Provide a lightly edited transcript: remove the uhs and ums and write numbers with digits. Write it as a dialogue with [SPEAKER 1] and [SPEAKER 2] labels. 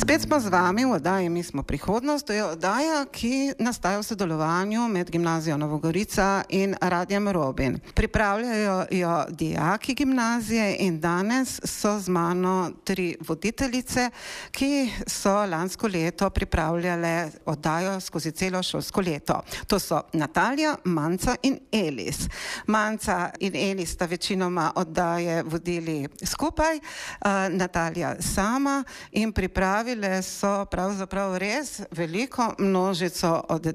[SPEAKER 1] Spet smo z vami v oddaji Mi smo prihodnost. To je oddaja, ki nastaja v sodelovanju med Gimnazijo Nova Gorica in Radiem Robin. Pripravljajo jo dijaki gimnazije in danes so z mano 3 voditeljice, ki so lansko leto pripravljale oddajo skozi celo šolsko leto. To so Natalija, Manca in Elis. Manca in Elis sta večinoma oddaje vodili skupaj, Natalija sama, in pripravile so pravzaprav res veliko množico oddaje